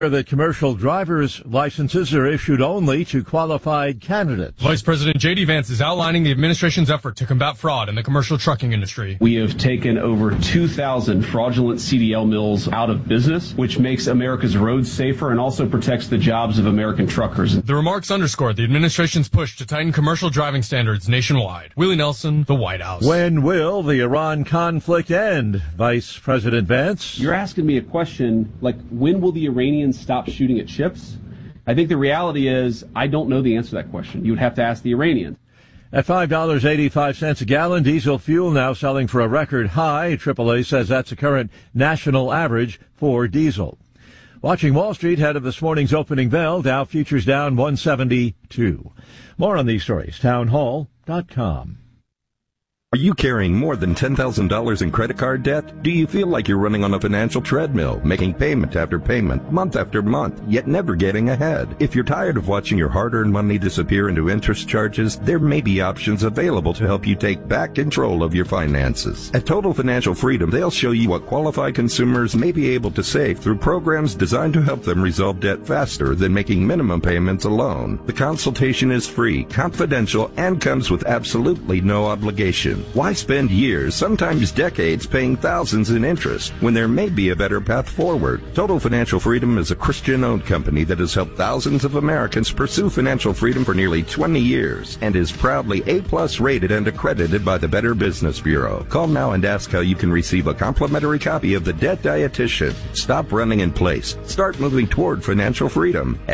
that commercial driver's licenses are issued only to qualified candidates. Vice President J.D. Vance is outlining the administration's effort to combat fraud in the commercial trucking industry. We have taken over 2,000 fraudulent CDL mills out of business, which makes America's roads safer and also protects the jobs of American truckers. The remarks underscore the administration's push to tighten commercial driving standards nationwide. Willie Nelson, the White House. When will the Iran conflict end, Vice President Vance? You're asking me a question like, when will the Iranians stop shooting at ships? I think the reality is I don't know the answer to that question. You would have to ask the Iranians. At $5.85 a gallon, diesel fuel now selling for a record high. AAA says that's a current national average for diesel. Watching Wall Street ahead of this morning's opening bell, Dow futures down 172. More on these stories, townhall.com. Are you carrying more than $10,000 in credit card debt? Do you feel like you're running on a financial treadmill, making payment after payment, month after month, yet never getting ahead? If you're tired of watching your hard-earned money disappear into interest charges, there may be options available to help you take back control of your finances. At Total Financial Freedom, they'll show you what qualified consumers may be able to save through programs designed to help them resolve debt faster than making minimum payments alone. The consultation is free, confidential, and comes with absolutely no obligation. Why spend years, sometimes decades, paying thousands in interest when there may be a better path forward? Total Financial Freedom is a Christian-owned company that has helped thousands of Americans pursue financial freedom for nearly 20 years and is proudly A+ rated and accredited by the Better Business Bureau. Call now and ask how you can receive a complimentary copy of The Debt Dietitian. Stop running in place. Start moving toward financial freedom at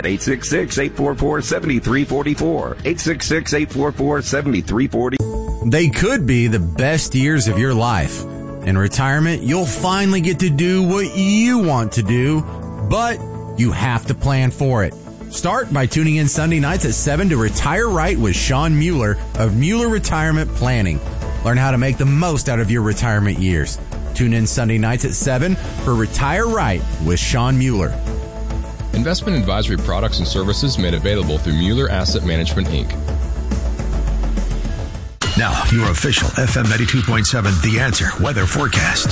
866-844-7344. 866-844-7340. They could be the best years of your life. In retirement, you'll finally get to do what you want to do, but you have to plan for it. Start by tuning in Sunday nights at 7 to Retire Right with Sean Mueller of Mueller Retirement Planning. Learn how to make the most out of your retirement years. Tune in Sunday nights at 7 for Retire Right with Sean Mueller. Investment advisory products and services made available through Mueller Asset Management, Inc. Now, your official FM 92.7 The Answer weather forecast.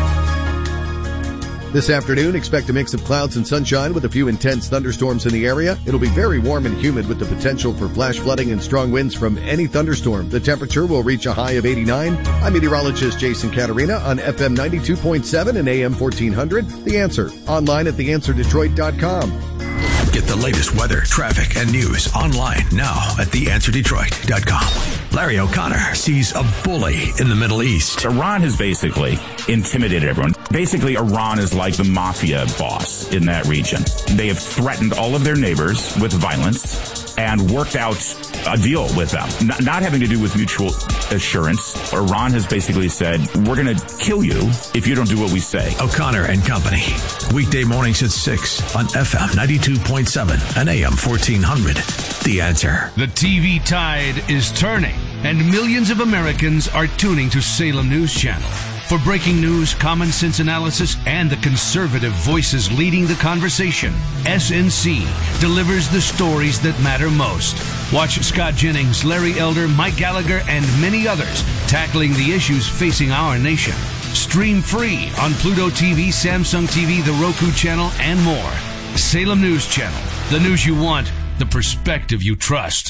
This afternoon, expect a mix of clouds and sunshine with a few intense thunderstorms in the area. It'll be very warm and humid with the potential for flash flooding and strong winds from any thunderstorm. The temperature will reach a high of 89. I'm meteorologist Jason Caterina on FM 92.7 and AM 1400. The Answer, online at theanswerdetroit.com. Get the latest weather, traffic, and news online now at theanswerdetroit.com. Larry O'Connor sees a bully in the Middle East. Iran has basically intimidated everyone. Basically, Iran is like the mafia boss in that region. They have threatened all of their neighbors with violence and worked out a deal with them. Not having to do with mutual assurance. Iran has basically said, we're going to kill you if you don't do what we say. O'Connor and Company. Weekday mornings at 6 on FM 92.7 and AM 1400. The Answer. The TV tide is turning, and millions of Americans are tuning to Salem News Channel. For breaking news, common sense analysis, and the conservative voices leading the conversation, SNC delivers the stories that matter most. Watch Scott Jennings, Larry Elder, Mike Gallagher, and many others tackling the issues facing our nation. Stream free on Pluto TV, Samsung TV, the Roku channel, and more. Salem News Channel. The news you want, the perspective you trust.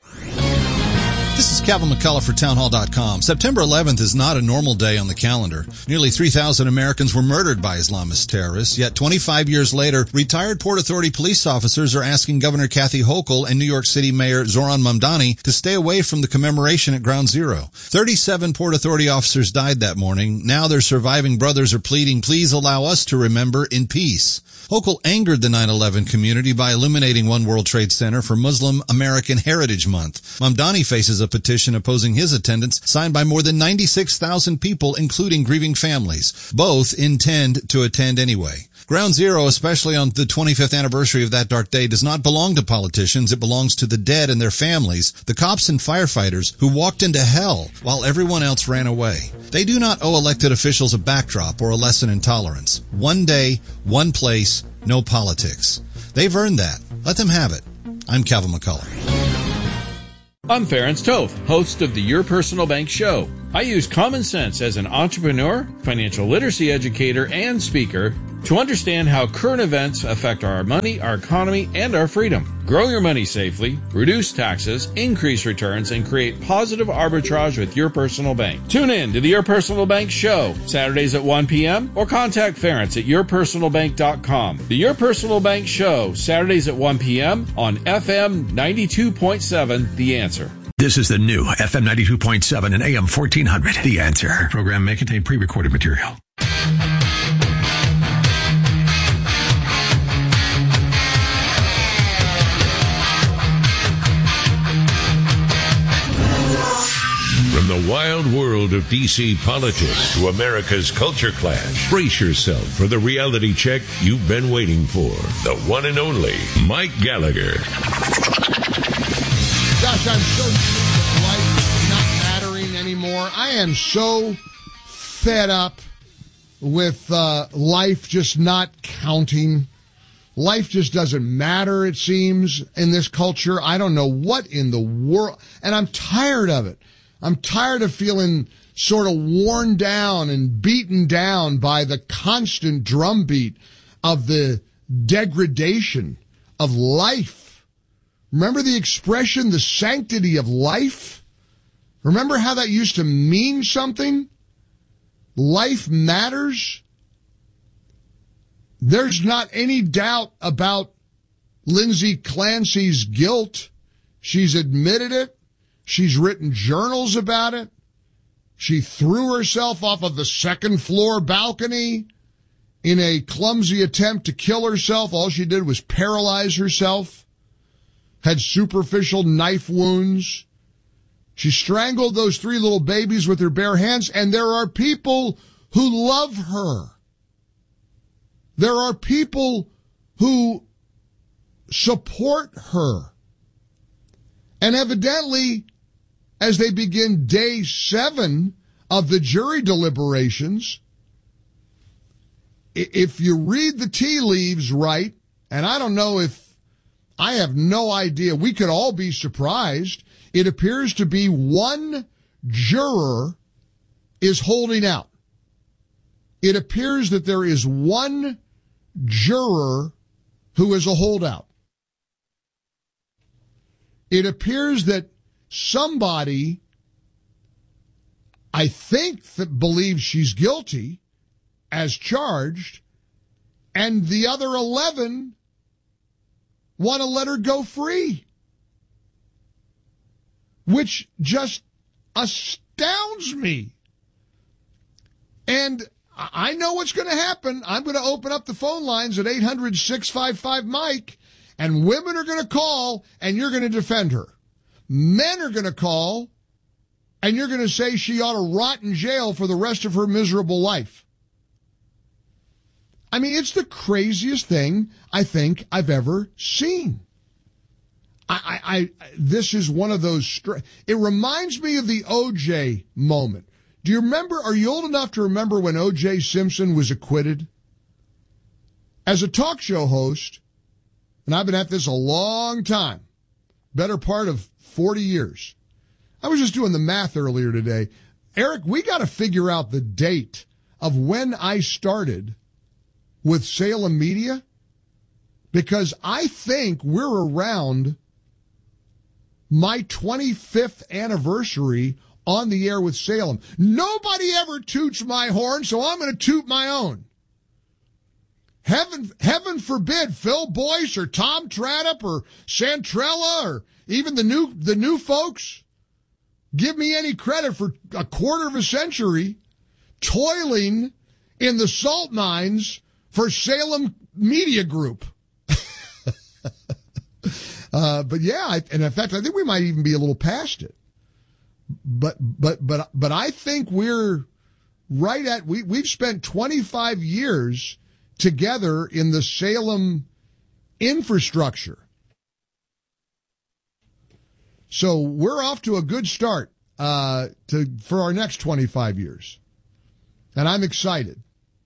This is Kevin McCullough for townhall.com. September 11th is not a normal day on the calendar. Nearly 3,000 Americans were murdered by Islamist terrorists, yet 25 years later, retired Port Authority police officers are asking Governor Kathy Hochul and New York City Mayor Zoran Mamdani to stay away from the commemoration at Ground Zero. 37 Port Authority officers died that morning. Now their surviving brothers are pleading, please allow us to remember in peace. Hochul angered the 9/11 community by illuminating One World Trade Center for Muslim American Heritage Month. Mamdani faces a petition opposing his attendance signed by more than 96,000 people, including grieving families. Both intend to attend anyway. Ground Zero, especially on the 25th anniversary of that dark day, does not belong to politicians. It belongs to the dead and their families, the cops and firefighters who walked into hell while everyone else ran away. They do not owe elected officials a backdrop or a lesson in tolerance. One day, one place, no politics. They've earned that. Let them have it. I'm Calvin McCullough. I'm Ferenc Toth, host of the Your Personal Bank Show. I use common sense as an entrepreneur, financial literacy educator, and speaker to understand how current events affect our money, our economy, and our freedom. Grow your money safely, reduce taxes, increase returns, and create positive arbitrage with Your Personal Bank. Tune in to the Your Personal Bank Show, Saturdays at 1 p.m. or contact Ference at yourpersonalbank.com. The Your Personal Bank Show, Saturdays at 1 p.m. on FM 92.7, The Answer. This is the new FM 92.7 and AM 1400, The Answer. Program may contain pre-recorded material. From the wild world of D.C. politics to America's culture clash, brace yourself for the reality check you've been waiting for. The one and only Mike Gallagher. Gosh, I'm so sick of life not mattering anymore. I am so fed up with life just not counting. Life just doesn't matter, it seems, in this culture. I don't know what in the world. And I'm tired of it. I'm tired of feeling sort of worn down and beaten down by the constant drumbeat of the degradation of life. Remember the expression, the sanctity of life? Remember how that used to mean something? Life matters. There's not any doubt about Lindsay Clancy's guilt. She's admitted it. She's written journals about it. She threw herself off of the second floor balcony in a clumsy attempt to kill herself. All she did was paralyze herself. Had superficial knife wounds. She strangled those 3 little babies with her bare hands, and there are people who love her. There are people who support her. And evidently, as they begin day 7 of the jury deliberations, if you read the tea leaves right, and I don't know if, I have no idea, we could all be surprised, it appears to be one juror is holding out. It appears that there is one juror who is a holdout. It appears that somebody, I think, that believes she's guilty as charged, and the other 11 want to let her go free, which just astounds me. And I know what's going to happen. I'm going to open up the phone lines at 800-655-MIKE, and women are going to call, and you're going to defend her. Men are going to call, and you're going to say she ought to rot in jail for the rest of her miserable life. I mean, it's the craziest thing I think I've ever seen. This is one of those, it reminds me of the O.J. moment. Do you remember, are you old enough to remember when O.J. Simpson was acquitted? As a talk show host, and I've been at this a long time, better part of 40 years. I was just doing the math earlier today. Eric, we got to figure out the date of when I started with Salem Media, because I think we're around my 25th anniversary on the air with Salem. Nobody ever toots my horn, so I'm going to toot my own. Heaven forbid Phil Boyce or Tom Tradup or Santrella or even the new folks give me any credit for a quarter of a century toiling in the salt mines for Salem Media Group. But yeah, and in fact, I think we might even be a little past it. But I think we're right at, we've spent 25 years together in the Salem infrastructure. So we're off to a good start for our next 25 years. And I'm excited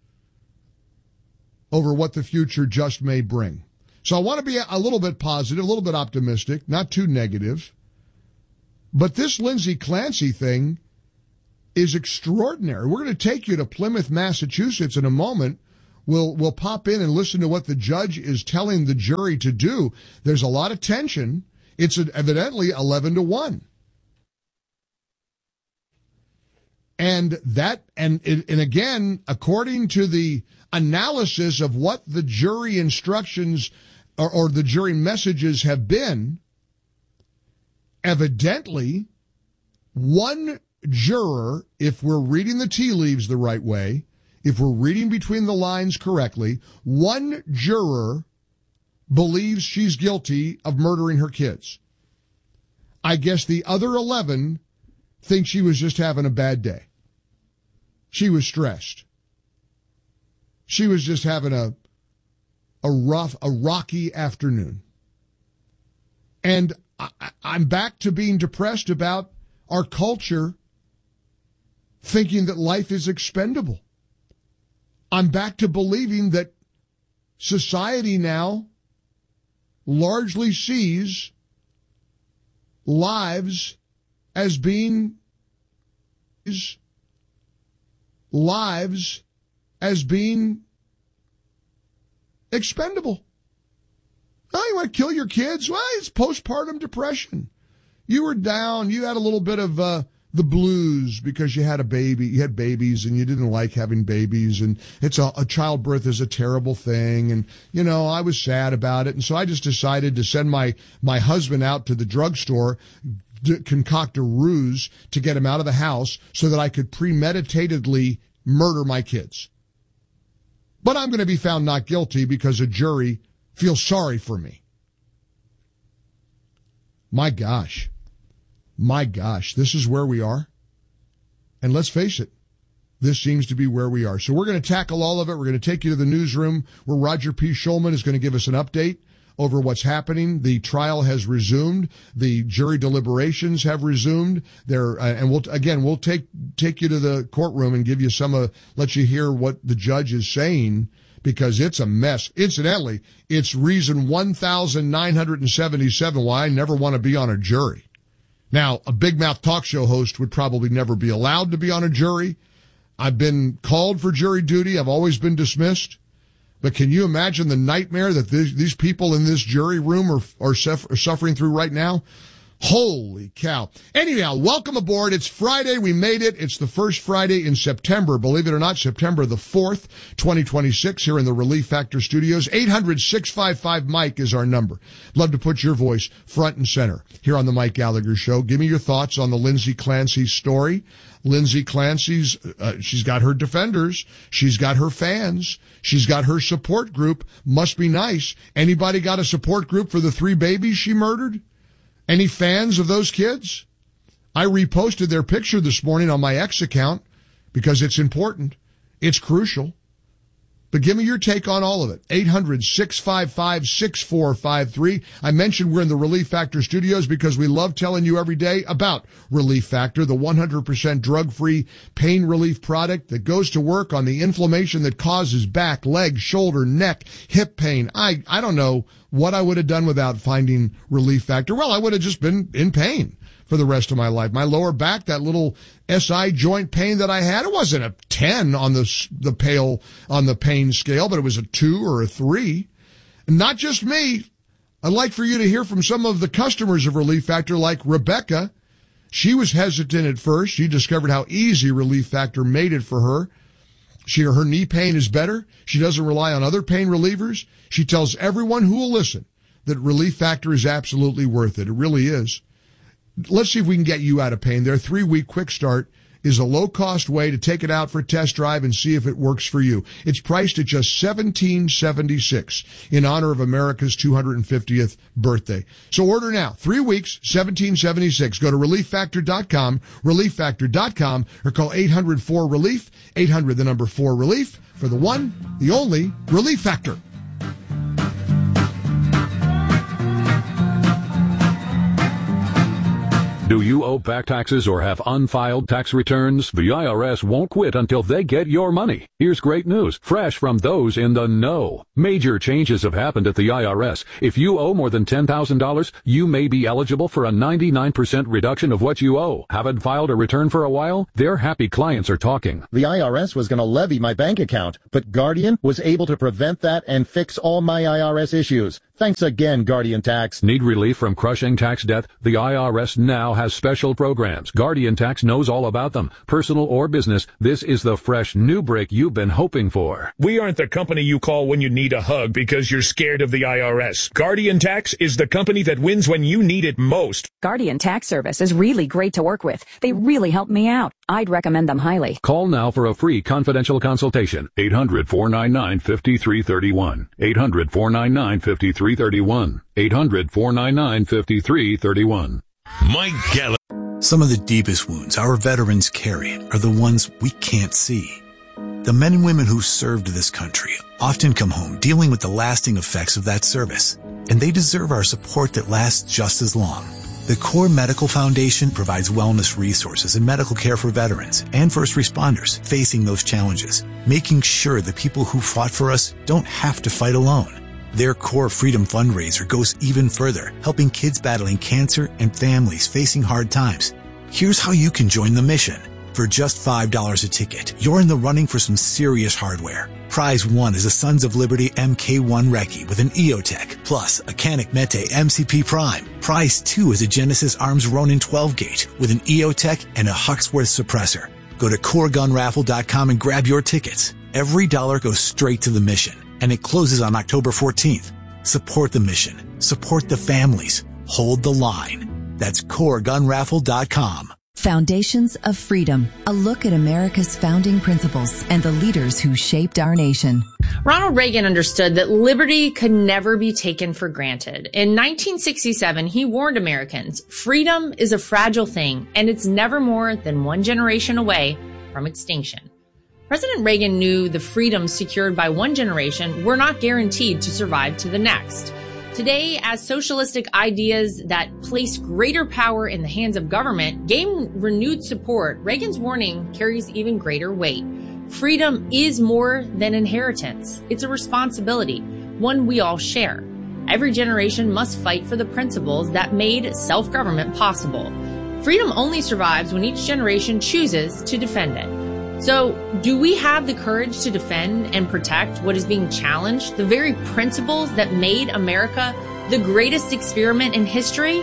over what the future just may bring. So I want to be a little bit positive, a little bit optimistic, not too negative. But this Lindsay Clancy thing is extraordinary. We're going to take you to Plymouth, Massachusetts in a moment, will pop in and listen to what the judge is telling the jury to do. There's a lot of tension. It's evidently 11-1. And again, according to the analysis of what the jury instructions or the jury messages have been, evidently, one juror, if we're reading the tea leaves the right way, if we're reading between the lines correctly, one juror believes she's guilty of murdering her kids. I guess the other 11 think she was just having a bad day. She was stressed. She was just having a rocky afternoon. And I'm back to being depressed about our culture thinking that life is expendable. I'm back to believing that society now largely sees lives as being expendable. Oh, you want to kill your kids? Well, it's postpartum depression. You were down. You had a little bit of the blues because you had a baby. You had babies and you didn't like having babies. And it's a childbirth is a terrible thing. And, you know, I was sad about it. And so I just decided to send my husband out to the drugstore, concoct a ruse to get him out of the house so that I could premeditatedly murder my kids. But I'm going to be found not guilty because a jury feels sorry for me. My gosh, this is where we are. And let's face it, this seems to be where we are. So we're going to tackle all of it. We're going to take you to the newsroom where Roger P. Schulman is going to give us an update over what's happening. The trial has resumed. The jury deliberations have resumed. And we'll take you to the courtroom and give you let you hear what the judge is saying, because it's a mess. Incidentally, it's reason 1,977 why I never want to be on a jury. Now, a big mouth talk show host would probably never be allowed to be on a jury. I've been called for jury duty. I've always been dismissed. But can you imagine the nightmare that these people in this jury room are suffering through right now? Holy cow. Anyhow, welcome aboard. It's Friday. We made it. It's the first Friday in September. Believe it or not, September the 4th, 2026, here in the Relief Factor Studios. 800-655-MIKE is our number. Love to put your voice front and center here on the Mike Gallagher Show. Give me your thoughts on the Lindsay Clancy story. Lindsay Clancy's, she's got her defenders. She's got her fans. She's got her support group. Must be nice. Anybody got a support group for the 3 babies she murdered? Any fans of those kids? I reposted their picture this morning on my X account because it's important. It's crucial. But give me your take on all of it. 800-655-6453. I mentioned we're in the Relief Factor studios because we love telling you every day about Relief Factor, the 100% drug-free pain relief product that goes to work on the inflammation that causes back, leg, shoulder, neck, hip pain. I don't know what I would have done without finding Relief Factor. Well, I would have just been in pain for the rest of my life. My lower back, that little SI joint pain that I had, it wasn't a 10 on the pain scale, but it was a 2 or a 3. And not just me. I'd like for you to hear from some of the customers of Relief Factor, like Rebecca. She was hesitant at first. She discovered how easy Relief Factor made it for her. Her knee pain is better. She doesn't rely on other pain relievers. She tells everyone who will listen that Relief Factor is absolutely worth it. It really is. Let's see if we can get you out of pain. Their 3-week quick start is a low-cost way to take it out for a test drive and see if it works for you. It's priced at just $17.76 in honor of America's 250th birthday. So order now. 3 weeks, $17.76. Go to ReliefFactor.com, ReliefFactor.com, or call 800-4-RELIEF, 800-4-RELIEF, for the one, the only Relief Factor. Do you owe back taxes or have unfiled tax returns? The IRS won't quit until they get your money. Here's great news, fresh from those in the know. Major changes have happened at the IRS. If you owe more than $10,000, you may be eligible for a 99% reduction of what you owe. Haven't filed a return for a while? Their happy clients are talking. The IRS was going to levy my bank account, but Guardian was able to prevent that and fix all my IRS issues. Thanks again, Guardian Tax. Need relief from crushing tax debt? The IRS now has special programs. Guardian Tax knows all about them. Personal or business, this is the fresh new break you've been hoping for. We aren't the company you call when you need a hug because you're scared of the IRS. Guardian Tax is the company that wins when you need it most. Guardian Tax Service is really great to work with. They really helped me out. I'd recommend them highly. Call now for a free confidential consultation. 800-499-5331. 800-499-5331. 800-499-5331. Mike Gallagher. Some of the deepest wounds our veterans carry are the ones we can't see. The men and women who served this country often come home dealing with the lasting effects of that service, and they deserve our support that lasts just as long. The Core Medical Foundation provides wellness resources and medical care for veterans and first responders facing those challenges, making sure the people who fought for us don't have to fight alone. Their Core Freedom fundraiser goes even further, helping kids battling cancer and families facing hard times. Here's how you can join the mission. For just $5 a ticket, you're in the running for some serious hardware. Prize 1 is a Sons of Liberty MK1 Recce with an EOTech, plus a Canik Mete MCP Prime. Prize 2 is a Genesis Arms Ronin 12-gauge with an EOTech and a Huxworth suppressor. Go to CoreGunRaffle.com and grab your tickets. Every dollar goes straight to the mission, and it closes on October 14th. Support the mission. Support the families. Hold the line. That's CoreGunRaffle.com. Foundations of Freedom, a look at America's founding principles and the leaders who shaped our nation. Ronald Reagan understood that liberty could never be taken for granted. In 1967, he warned Americans, freedom is a fragile thing, and it's never more than one generation away from extinction. President Reagan knew the freedoms secured by one generation were not guaranteed to survive to the next. Today, as socialistic ideas that place greater power in the hands of government gain renewed support, Reagan's warning carries even greater weight. Freedom is more than inheritance. It's a responsibility, one we all share. Every generation must fight for the principles that made self-government possible. Freedom only survives when each generation chooses to defend it. So, do we have the courage to defend and protect what is being challenged, the very principles that made America the greatest experiment in history?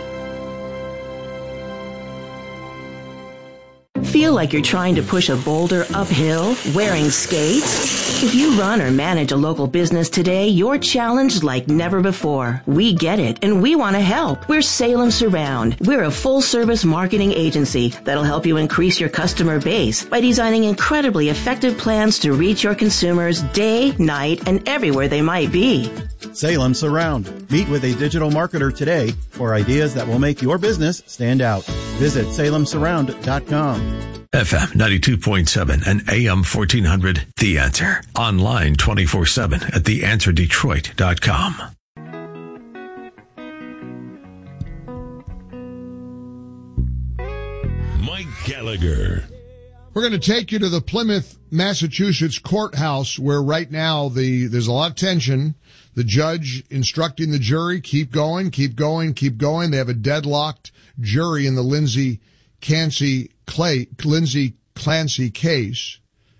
Feel like you're trying to push a boulder uphill wearing skates? If you run or manage a local business today, you're challenged like never before. We get it, and we want to help. We're Salem Surround. We're a full-service marketing agency that'll help you increase your customer base by designing incredibly effective plans to reach your consumers day, night, and everywhere they might be. Salem Surround. Meet with a digital marketer today for ideas that will make your business stand out. Visit salemsurround.com. FM 92.7 and AM 1400, The Answer. Online 24/7 at theanswerdetroit.com. Mike Gallagher. We're going to take you to the Plymouth, Massachusetts courthouse where right now there's a lot of tension. The judge instructing the jury, keep going, keep going, keep going. They have a deadlocked jury in the Lindsay Clancy case.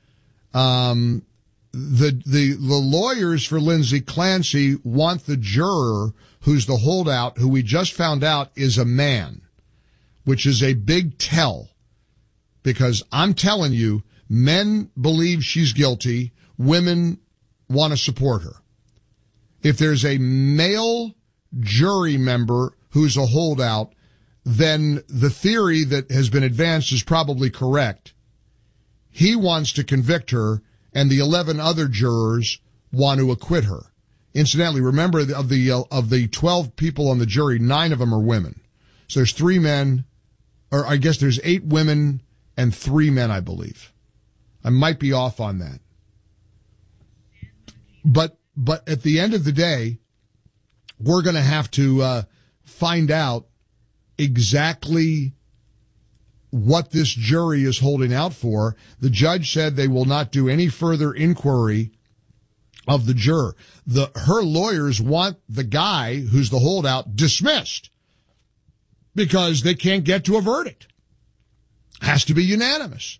The lawyers for Lindsay Clancy want the juror who's the holdout, who we just found out is a man, which is a big tell. Because I'm telling you, men believe she's guilty, women want to support her. If there's a male jury member who's a holdout, then the theory that has been advanced is probably correct. He wants to convict her, and the 11 other jurors want to acquit her. Incidentally, remember, of the 12 people on the jury, 9 of them are women. So there's 3 men, or I guess there's 8 women and 3 men, I believe. I might be off on that. But at the end of the day, we're going to have to find out exactly what this jury is holding out for. The judge said they will not do any further inquiry of the juror. Her lawyers want the guy who's the holdout dismissed because they can't get to a verdict. Has to be unanimous.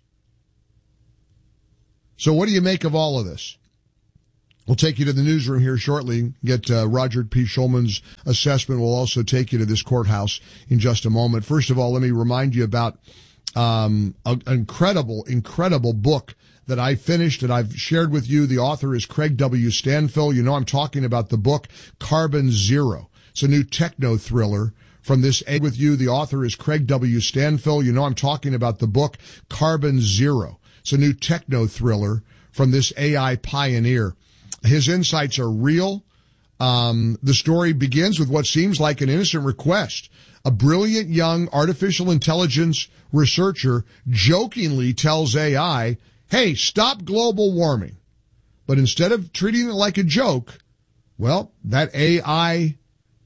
So what do you make of all of this? We'll take you to the newsroom here shortly, get Roger P. Schulman's assessment. We'll also take you to this courthouse in just a moment. First of all, let me remind you about an incredible book that I finished and I've shared with you. The author is Craig W. Stanfill. You know I'm talking about the book Carbon Zero. It's a new techno thriller from this with you. The author is Craig W. Stanfill. You know I'm talking about the book Carbon Zero. It's a new techno thriller from this AI pioneer. His insights are real. The story begins with what seems like an innocent request. A brilliant young artificial intelligence researcher jokingly tells AI, hey, stop global warming. But instead of treating it like a joke, well, that AI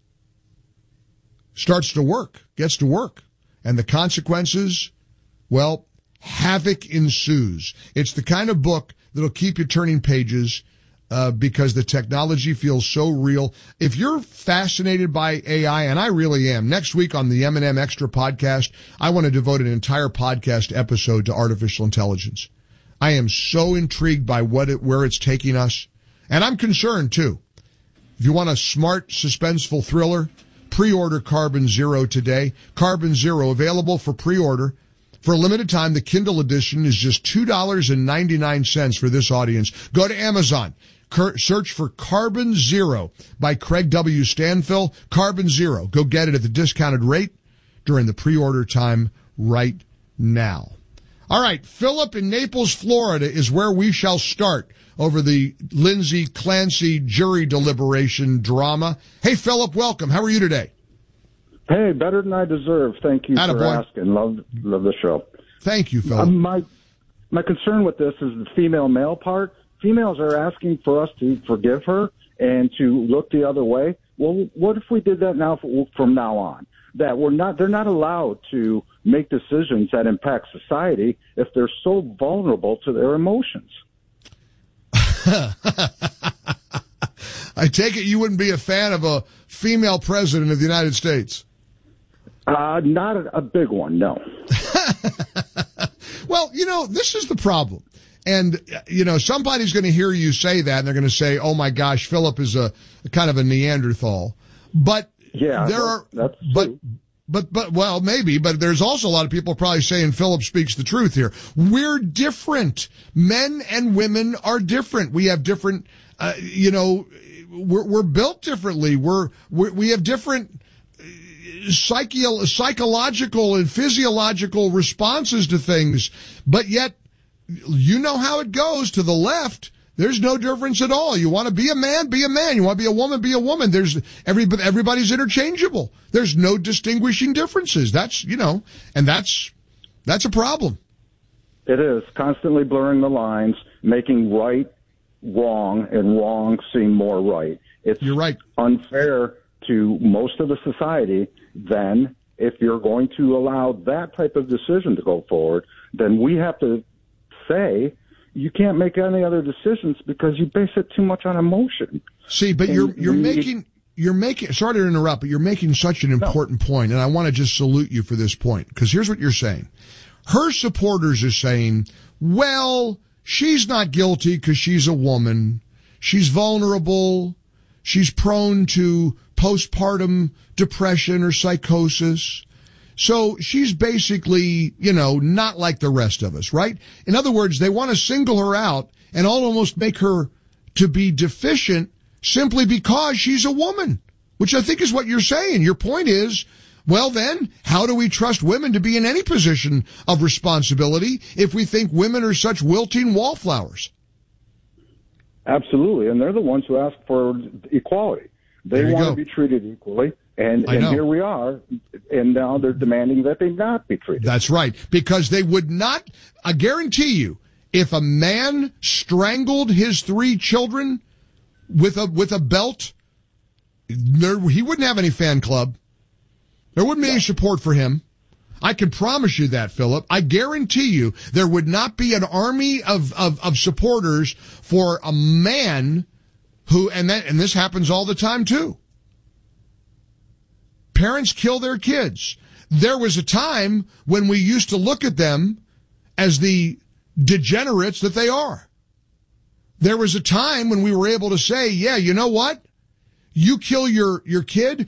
starts to work, gets to work. And the consequences, well, havoc ensues. It's the kind of book that'll keep you turning pages because the technology feels so real. If you're fascinated by AI, and I really am, next week on the M&M Extra podcast, I want to devote an entire podcast episode to artificial intelligence. I am so intrigued by where it's taking us. And I'm concerned, too. If you want a smart, suspenseful thriller, pre-order Carbon Zero today. Carbon Zero, available for pre-order. For a limited time, the Kindle edition is just $2.99 for this audience. Go to Amazon. Search for Carbon Zero by Craig W. Stanfill. Carbon Zero. Go get it at the discounted rate during the pre-order time right now. All right, Philip in Naples, Florida is where we shall start over the Lindsay Clancy jury deliberation drama. Hey, Philip, welcome. How are you today? Hey, better than I deserve. Thank you for asking. Love the show. Thank you, Philip. My concern with this is the female-male part. Females are asking for us to forgive her and to look the other way. Well, what if we did that now from now on? That they're not allowed to make decisions that impact society if they're so vulnerable to their emotions. I take it you wouldn't be a fan of a female president of the United States. Not a big one, no. Well, this is the problem. And, somebody's going to hear you say that, and they're going to say, oh, my gosh, Philip is a kind of a Neanderthal. But yeah, well, maybe, but there's also a lot of people probably saying Philip speaks the truth here. We're different. Men and women are different. We have different, we're built differently. We have different psychological and physiological responses to things, but yet, you know how it goes to the left. There's no difference at all. You want to be a man, be a man. You want to be a woman, be a woman. Everybody's interchangeable. There's no distinguishing differences. That's a problem. It is constantly blurring the lines, making right wrong and wrong seem more right. You're right. Unfair to most of the society. Then if you're going to allow that type of decision to go forward, then we have to say you can't make any other decisions because you base it too much on emotion. See, but you're making sorry to interrupt, but you're making such an important point, and I want to just salute you for this point, because here's what you're saying. Her supporters are saying, well, she's not guilty because she's a woman. She's vulnerable. She's prone to postpartum depression or psychosis. So she's basically, not like the rest of us, right? In other words, they want to single her out and almost make her to be deficient simply because she's a woman, which I think is what you're saying. Your point is, well then, how do we trust women to be in any position of responsibility if we think women are such wilting wallflowers? Absolutely, and they're the ones who ask for equality. They want to be treated equally. And here we are, and now they're demanding that they not be treated. That's right, because they would not, I guarantee you, if a man strangled his 3 children with a belt, he wouldn't have any fan club. There wouldn't be any support for him. I can promise you that, Philip. I guarantee you there would not be an army of supporters for a man who, and this happens all the time too. Parents kill their kids. There was a time when we used to look at them as the degenerates that they are. There was a time when we were able to say, yeah, you know what? You kill your kid,